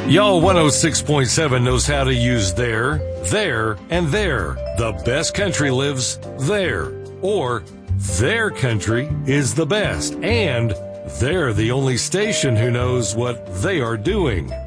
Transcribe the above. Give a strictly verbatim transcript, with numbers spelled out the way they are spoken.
Y'all one oh six point seven knows how to use there, there, and there. The best country lives there. Or their country is the best. And they're the only station who knows what they are doing.